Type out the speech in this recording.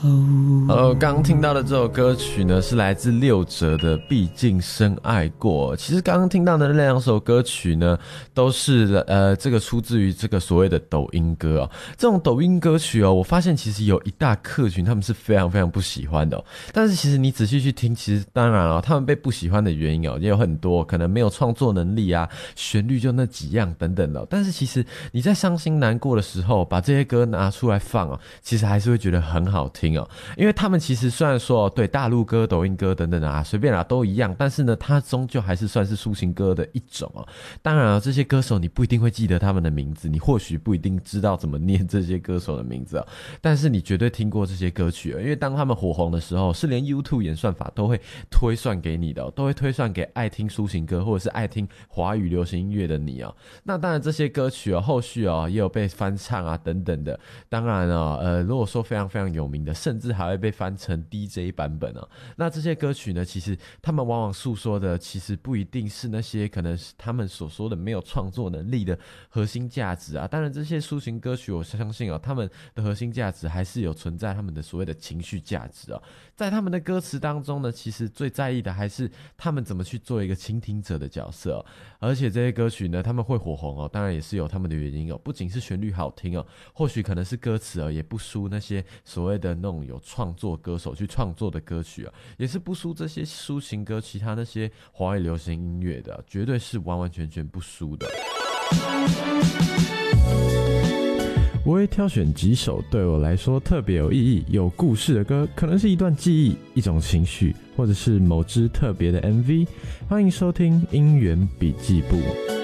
刚刚听到的这首歌曲呢，是来自六哲的《毕竟深爱过》。其实刚刚听到的那两首歌曲呢，都是这个出自于这个所谓的抖音歌哦。这种抖音歌曲哦，我发现其实有一大客群他们是非常非常不喜欢的哦。但是其实你仔细去听，其实当然哦，他们被不喜欢的原因哦也有很多，可能没有创作能力啊，旋律就那几样等等的哦。但是其实你在伤心难过的时候，把这些歌拿出来放哦，其实还是会觉得很好听哦。因为他们其实虽然说对大陆歌、抖音歌等等啊，随便啦都一样，但是呢，它终究还是算是抒情歌的一种哦。当然啊，这些歌手你不一定会记得他们的名字，你或许不一定知道怎么念这些歌手的名字哦，但是你绝对听过这些歌曲哦。因为当他们火红的时候，是连 YouTube 演算法都会推算给你的哦，都会推算给爱听抒情歌或者是爱听华语流行音乐的你哦。那当然这些歌曲哦，后续哦也有被翻唱啊等等的。当然哦，如果说非常非常有名的，甚至还会被翻成 DJ 版本哦。那这些歌曲呢，其实他们往往诉说的其实不一定是那些可能是他们所说的没有创作能力的核心价值啊。当然这些抒情歌曲我相信哦，他们的核心价值还是有存在他们的所谓的情绪价值哦。在他们的歌词当中呢，其实最在意的还是他们怎么去做一个倾听者的角色哦。而且这些歌曲呢，他们会火红哦，当然也是有他们的原因哦，不仅是旋律好听哦，或许可能是歌词哦也不输那些所谓的那种有创作歌手去创作的歌曲啊，也是不输这些抒情歌，其他那些华语流行音乐的，绝对是完完全全不输的。我会挑选几首对我来说特别有意义、有故事的歌，可能是一段记忆、一种情绪，或者是某支特别的 MV。欢迎收听音源笔记簿。